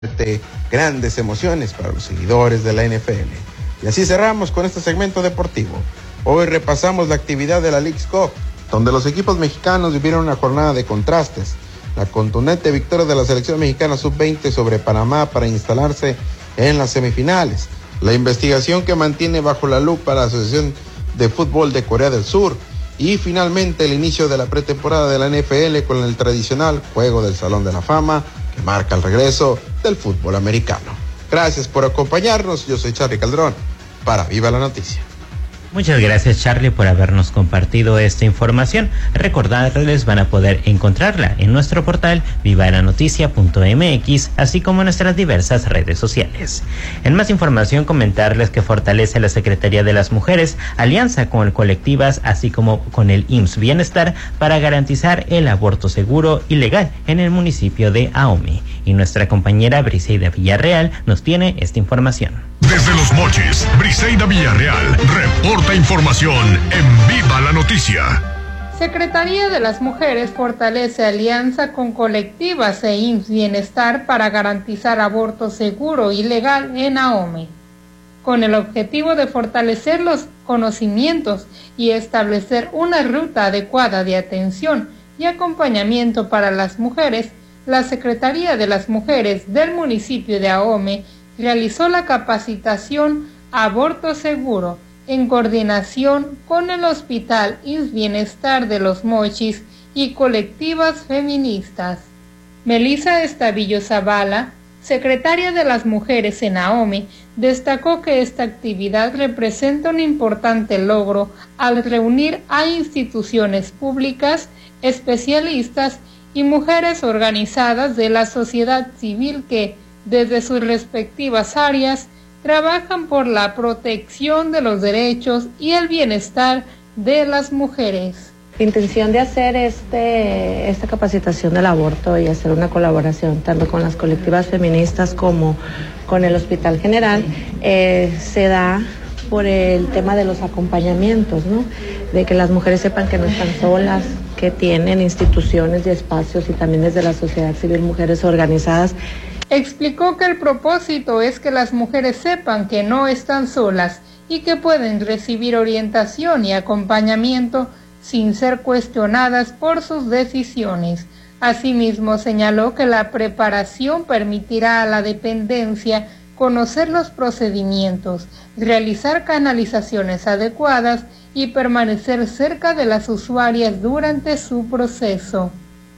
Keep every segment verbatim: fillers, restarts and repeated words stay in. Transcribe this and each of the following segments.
Grandes emociones para los seguidores de la N F L. Y así cerramos con este segmento deportivo. Hoy repasamos la actividad de la Leagues Cup, donde los equipos mexicanos vivieron una jornada de contrastes. La contundente victoria de la selección mexicana sub veinte sobre Panamá para instalarse en las semifinales. La investigación que mantiene bajo la lupa la Asociación de Fútbol de Corea del Sur. Y finalmente el inicio de la pretemporada de la N F L con el tradicional Juego del Salón de la Fama, que marca el regreso del fútbol americano. Gracias por acompañarnos. Yo soy Charlie Calderón para Viva la Noticia. Muchas gracias, Charlie, por habernos compartido esta información. Recordarles, van a poder encontrarla en nuestro portal viva la noticia punto m x, así como en nuestras diversas redes sociales. En más información, comentarles que fortalece la Secretaría de las Mujeres alianza con colectivas, así como con el I M S S Bienestar, para garantizar el aborto seguro y legal en el municipio de Ahome. Y nuestra compañera Briseida Villarreal nos tiene esta información. Desde Los Mochis, Briseida Villarreal reporta información en Viva la Noticia. Secretaría de las Mujeres fortalece alianza con colectivas e I M S S Bienestar para garantizar aborto seguro y legal en Ahome. Con el objetivo de fortalecer los conocimientos y establecer una ruta adecuada de atención y acompañamiento para las mujeres, la Secretaría de las Mujeres del municipio de Ahome realizó la capacitación Aborto Seguro en coordinación con el Hospital I M S S Bienestar de Los Mochis y colectivas feministas. Melissa Estavillo Zavala, secretaria de las Mujeres en Ahome, destacó que esta actividad representa un importante logro al reunir a instituciones públicas, especialistas y mujeres organizadas de la sociedad civil que, desde sus respectivas áreas, trabajan por la protección de los derechos y el bienestar de las mujeres. La intención de hacer este, esta capacitación del aborto y hacer una colaboración tanto con las colectivas feministas como con el Hospital General eh, se da por el tema de los acompañamientos, ¿no? De que las mujeres sepan que no están solas, que tienen instituciones y espacios, y también desde la sociedad civil, mujeres organizadas. Explicó que el propósito es que las mujeres sepan que no están solas y que pueden recibir orientación y acompañamiento sin ser cuestionadas por sus decisiones. Asimismo, señaló que la preparación permitirá a la dependencia conocer los procedimientos, realizar canalizaciones adecuadas y permanecer cerca de las usuarias durante su proceso.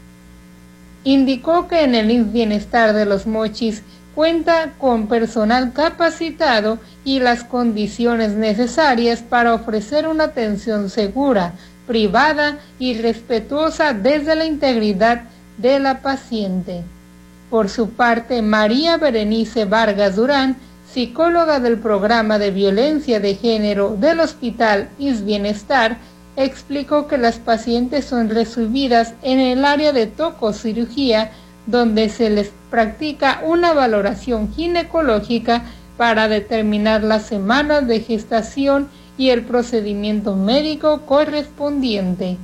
Indicó que en el I M S S Bienestar de Los Mochis cuenta con personal capacitado y las condiciones necesarias para ofrecer una atención segura, privada y respetuosa desde la integridad de la paciente. Por su parte, María Berenice Vargas Durán, psicóloga del programa de violencia de género del Hospital I M S S Bienestar, explicó que las pacientes son recibidas en el área de tococirugía, donde se les practica una valoración ginecológica para determinar las semanas de gestación y el procedimiento médico correspondiente.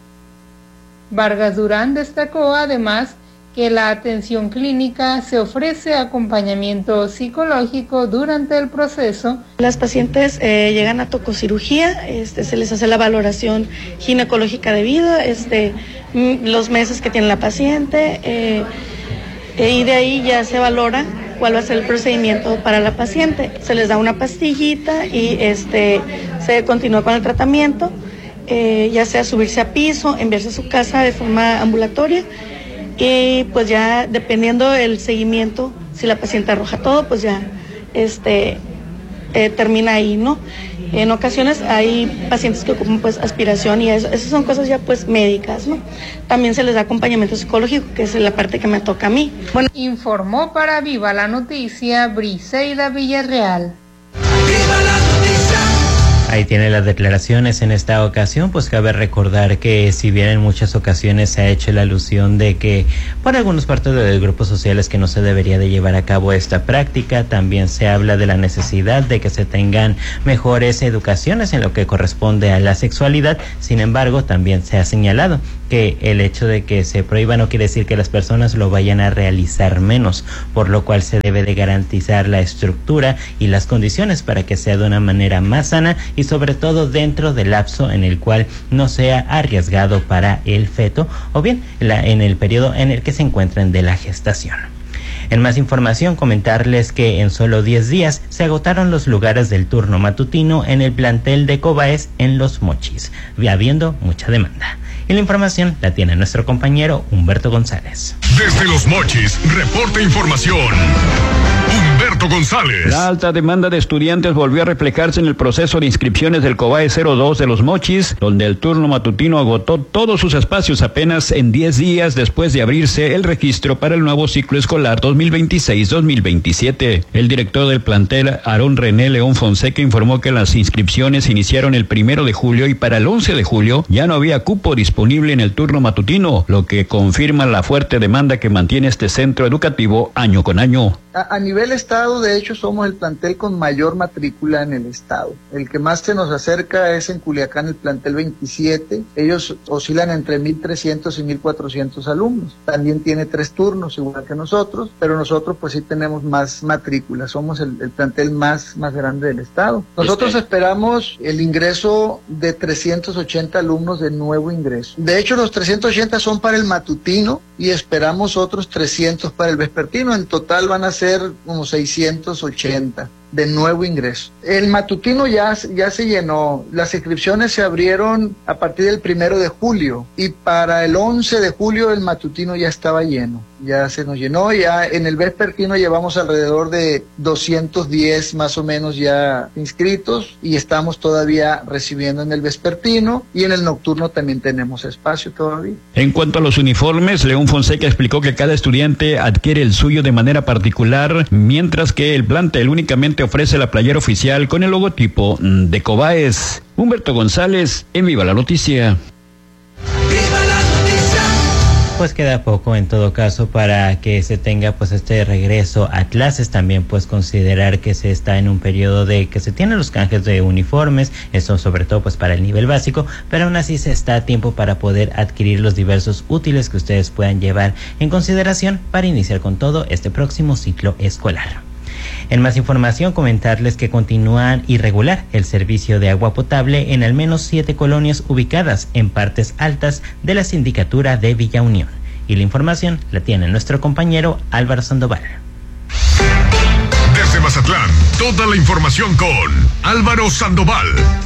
Vargas Durán destacó además que la atención clínica se ofrece acompañamiento psicológico durante el proceso. Las pacientes eh, llegan a tococirugía, este, se les hace la valoración ginecológica debida, este, los meses que tiene la paciente, eh, y de ahí ya se valora cuál va a ser el procedimiento para la paciente. Se les da una pastillita y este, se continúa con el tratamiento, eh, ya sea subirse a piso, enviarse a su casa de forma ambulatoria. Y pues ya dependiendo del seguimiento, si la paciente arroja todo, pues ya este eh, termina ahí, ¿no? En ocasiones hay pacientes que ocupan pues aspiración y eso, esas son cosas ya pues médicas, ¿no? También se les da acompañamiento psicológico, que es la parte que me toca a mí. Bueno, informó para Viva la Noticia Briseida Villarreal. ¡Viva la Noticia! Ahí tiene las declaraciones en esta ocasión. Pues cabe recordar que si bien en muchas ocasiones se ha hecho la alusión de que por algunos partes de los grupos sociales que no se debería de llevar a cabo esta práctica, también se habla de la necesidad de que se tengan mejores educaciones en lo que corresponde a la sexualidad. Sin embargo, también se ha señalado que el hecho de que se prohíba no quiere decir que las personas lo vayan a realizar menos, por lo cual se debe de garantizar la estructura y las condiciones para que sea de una manera más sana y sobre todo dentro del lapso en el cual no sea arriesgado para el feto o bien la, en el periodo en el que se encuentren de la gestación. En más información, comentarles que en solo diez días se agotaron los lugares del turno matutino en el plantel de Cobaes en Los Mochis, habiendo mucha demanda. Y la información la tiene nuestro compañero Humberto González. Desde Los Mochis, reporta información Humberto González. La alta demanda de estudiantes volvió a reflejarse en el proceso de inscripciones del COBAE cero dos de Los Mochis, donde el turno matutino agotó todos sus espacios apenas en diez días después de abrirse el registro para el nuevo ciclo escolar dos mil veintiséis dos mil veintisiete. El director del plantel, Aarón René León Fonseca, informó que las inscripciones iniciaron el primero de julio y para el once de julio ya no había cupo disponible en el turno matutino, lo que confirma la fuerte demanda que mantiene este centro educativo año con año. A, a nivel estado, de hecho, somos el plantel con mayor matrícula en el estado. El que más se nos acerca es en Culiacán, el plantel veintisiete. Ellos oscilan entre mil trescientos y mil cuatrocientos alumnos. También tiene tres turnos, igual que nosotros, pero nosotros pues sí tenemos más matrícula. Somos el, el plantel más, más grande del estado. Nosotros este... esperamos el ingreso de trescientos ochenta alumnos de nuevo ingreso. De hecho, los trescientos ochenta son para el matutino y esperamos otros trescientos para el vespertino. En total van a ser como seiscientos ochenta de nuevo ingreso. El matutino ya, ya se llenó, las inscripciones se abrieron a partir del primero de julio y para el once de julio el matutino ya estaba lleno, ya se nos llenó. Ya en el vespertino llevamos alrededor de doscientos diez más o menos ya inscritos y estamos todavía recibiendo en el vespertino y en el nocturno también tenemos espacio todavía. En cuanto a los uniformes, León Fonseca explicó que cada estudiante adquiere el suyo de manera particular, mientras que el plantel únicamente ofrece la playera oficial con el logotipo de Cobaes. Humberto González, en Viva la Noticia. Pues queda poco en todo caso para que se tenga pues este regreso a clases. También pues considerar que se está en un periodo de que se tienen los canjes de uniformes, eso sobre todo pues para el nivel básico, pero aún así se está a tiempo para poder adquirir los diversos útiles que ustedes puedan llevar en consideración para iniciar con todo este próximo ciclo escolar. En más información, comentarles que continúan irregular el servicio de agua potable en al menos siete colonias ubicadas en partes altas de la sindicatura de Villa Unión. Y la información la tiene nuestro compañero Álvaro Sandoval. Desde Mazatlán, toda la información con Álvaro Sandoval.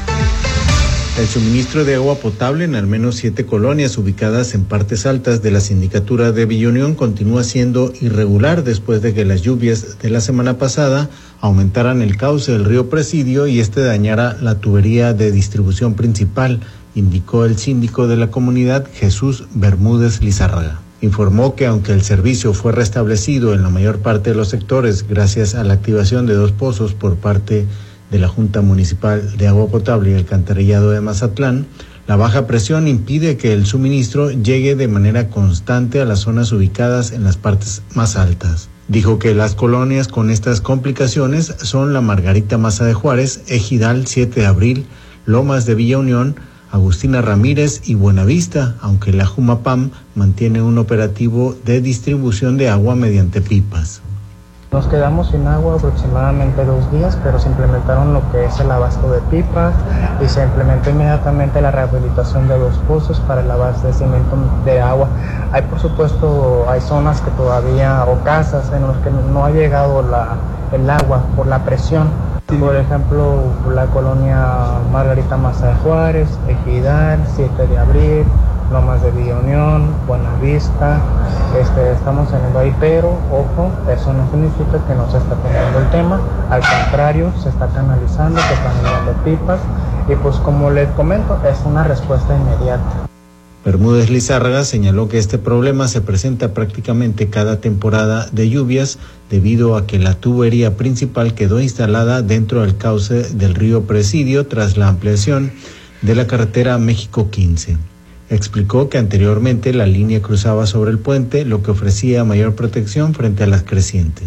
El suministro de agua potable en al menos siete colonias ubicadas en partes altas de la sindicatura de Villa Unión continúa siendo irregular después de que las lluvias de la semana pasada aumentaran el cauce del río Presidio y este dañara la tubería de distribución principal, indicó el síndico de la comunidad, Jesús Bermúdez Lizárraga. Informó que aunque el servicio fue restablecido en la mayor parte de los sectores gracias a la activación de dos pozos por parte de la Junta Municipal de Agua Potable y Alcantarillado de Mazatlán, la baja presión impide que el suministro llegue de manera constante a las zonas ubicadas en las partes más altas. Dijo que las colonias con estas complicaciones son la Margarita Maza de Juárez, Ejidal siete de abril, Lomas de Villa Unión, Agustina Ramírez y Buenavista, aunque la Jumapam mantiene un operativo de distribución de agua mediante pipas. Nos quedamos sin agua aproximadamente dos días, pero se implementaron lo que es el abasto de pipas y se implementó inmediatamente la rehabilitación de dos pozos para el abastecimiento de agua. Hay, por supuesto, hay zonas que todavía, o casas en las que no ha llegado la, el agua por la presión. Por ejemplo, la colonia Margarita Maza de Juárez, Ejidal, siete de abril, Lomas de Villa Unión, Buenavista, este, estamos teniendo ahí, pero ojo, eso no significa que no se está teniendo el tema, al contrario, se está canalizando, se están enviando pipas y pues como les comento, es una respuesta inmediata. Bermúdez Lizárraga señaló que este problema se presenta prácticamente cada temporada de lluvias debido a que la tubería principal quedó instalada dentro del cauce del río Presidio tras la ampliación de la carretera México quince. Explicó que anteriormente la línea cruzaba sobre el puente, lo que ofrecía mayor protección frente a las crecientes.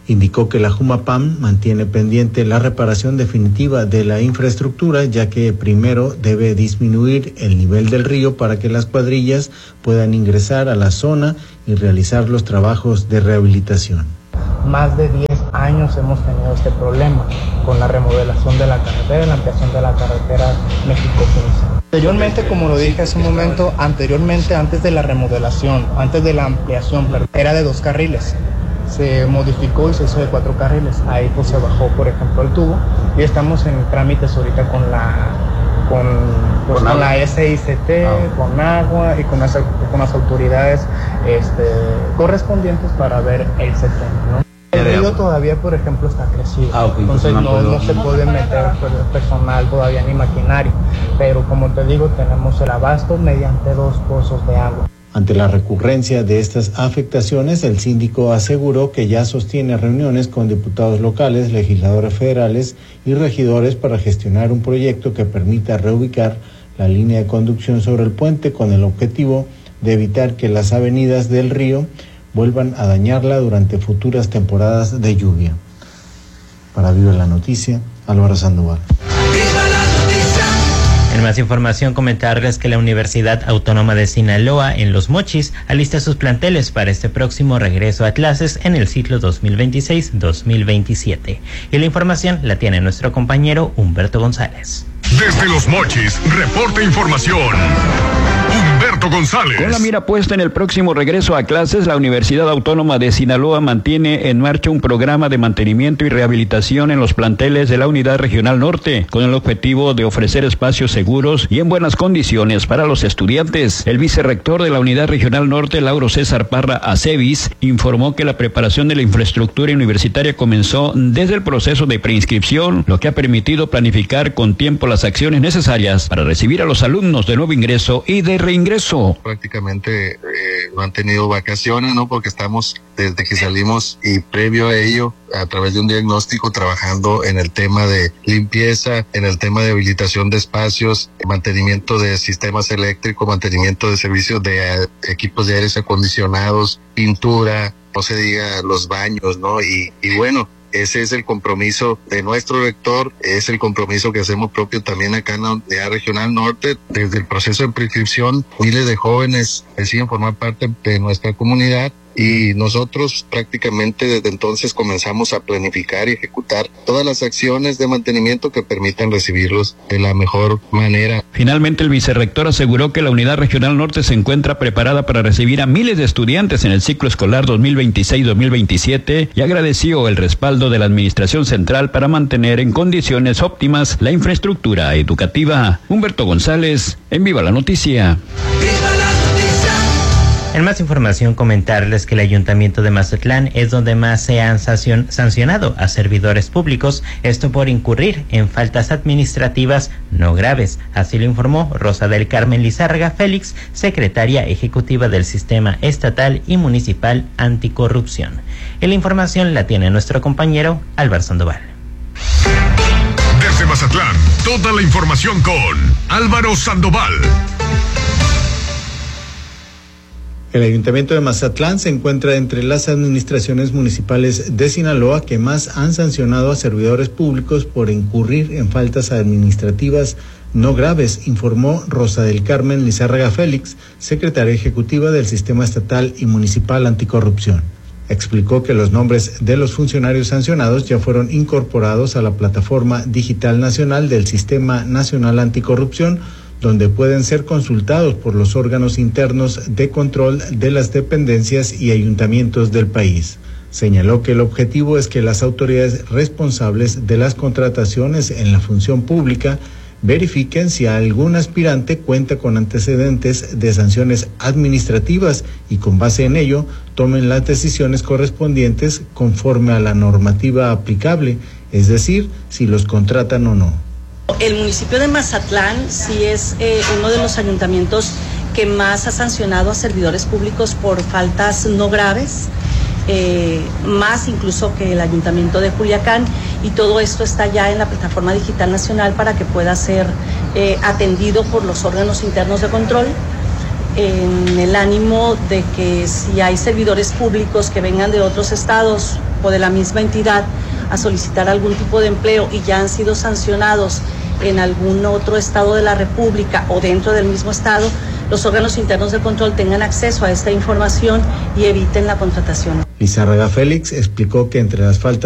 Indicó que la Jumapam mantiene pendiente la reparación definitiva de la infraestructura, ya que primero debe disminuir el nivel del río para que las cuadrillas puedan ingresar a la zona y realizar los trabajos de rehabilitación. Más de diez años hemos tenido este problema con la remodelación de la carretera, la ampliación de la carretera México-Quince. Anteriormente, como lo dije hace un momento, anteriormente, antes de la remodelación, antes de la ampliación, era de dos carriles. Se modificó y se hizo de cuatro carriles. Ahí pues se bajó, por ejemplo, el tubo y estamos en trámites ahorita con la con, pues, con, con la S I C T, ah. con agua y con las, con las autoridades este, correspondientes para ver el C T, ¿no? El río todavía, por ejemplo, está crecido, ah, okay, entonces no, no, no se puede meter personal todavía ni maquinaria, pero como te digo, tenemos el abasto mediante dos pozos de agua. Ante la recurrencia de estas afectaciones, el síndico aseguró que ya sostiene reuniones con diputados locales, legisladores federales y regidores para gestionar un proyecto que permita reubicar la línea de conducción sobre el puente con el objetivo de evitar que las avenidas del río vuelvan a dañarla durante futuras temporadas de lluvia. Para Viva la Noticia, Álvaro Sandoval. En más información, comentarles que la Universidad Autónoma de Sinaloa en Los Mochis alista sus planteles para este próximo regreso a clases en el ciclo dos mil veintiséis dos mil veintisiete. Y la información la tiene nuestro compañero Humberto González. Desde Los Mochis, reporta información Humberto González. Con la mira puesta en el próximo regreso a clases, la Universidad Autónoma de Sinaloa mantiene en marcha un programa de mantenimiento y rehabilitación en los planteles de la Unidad Regional Norte, con el objetivo de ofrecer espacios seguros y en buenas condiciones para los estudiantes. El vicerrector de la Unidad Regional Norte, Lauro César Parra Acevis, informó que la preparación de la infraestructura universitaria comenzó desde el proceso de preinscripción, lo que ha permitido planificar con tiempo las acciones necesarias para recibir a los alumnos de nuevo ingreso y de reingreso. Prácticamente eh, no han tenido vacaciones, ¿no? Porque estamos desde que salimos y previo a ello, a través de un diagnóstico, trabajando en el tema de limpieza, en el tema de habilitación de espacios, mantenimiento de sistemas eléctricos, mantenimiento de servicios de uh, equipos de aires acondicionados, pintura, no se diga los baños, ¿no? Y, y bueno, ese es el compromiso de nuestro rector, es el compromiso que hacemos propio también acá en la Unidad Regional Norte. Desde el proceso de prescripción, miles de jóvenes deciden formar parte de nuestra comunidad y nosotros prácticamente desde entonces comenzamos a planificar y ejecutar todas las acciones de mantenimiento que permitan recibirlos de la mejor manera. Finalmente, el vicerrector aseguró que la Unidad Regional Norte se encuentra preparada para recibir a miles de estudiantes en el ciclo escolar dos mil veintiséis dos mil veintisiete y agradeció el respaldo de la Administración Central para mantener en condiciones óptimas la infraestructura educativa. Humberto González, en Viva la Noticia. En más información, comentarles que el Ayuntamiento de Mazatlán es donde más se han sancionado a servidores públicos, esto por incurrir en faltas administrativas no graves. Así lo informó Rosa del Carmen Lizárraga Félix, secretaria ejecutiva del Sistema Estatal y Municipal Anticorrupción. Y la información la tiene nuestro compañero Álvaro Sandoval. Desde Mazatlán, toda la información con Álvaro Sandoval. El Ayuntamiento de Mazatlán se encuentra entre las administraciones municipales de Sinaloa que más han sancionado a servidores públicos por incurrir en faltas administrativas no graves, informó Rosa del Carmen Lizárraga Félix, secretaria ejecutiva del Sistema Estatal y Municipal Anticorrupción. Explicó que los nombres de los funcionarios sancionados ya fueron incorporados a la plataforma digital nacional del Sistema Nacional Anticorrupción, donde pueden ser consultados por los órganos internos de control de las dependencias y ayuntamientos del país. Señaló que el objetivo es que las autoridades responsables de las contrataciones en la función pública verifiquen si algún aspirante cuenta con antecedentes de sanciones administrativas y con base en ello tomen las decisiones correspondientes conforme a la normativa aplicable, es decir, si los contratan o no. El municipio de Mazatlán sí es eh, uno de los ayuntamientos que más ha sancionado a servidores públicos por faltas no graves, eh, más incluso que el ayuntamiento de Culiacán, y todo esto está ya en la plataforma digital nacional para que pueda ser eh, atendido por los órganos internos de control, en el ánimo de que si hay servidores públicos que vengan de otros estados o de la misma entidad a solicitar algún tipo de empleo y ya han sido sancionados en algún otro estado de la República o dentro del mismo estado, los órganos internos de control tengan acceso a esta información y eviten la contratación. Lizárraga Félix explicó que entre las faltas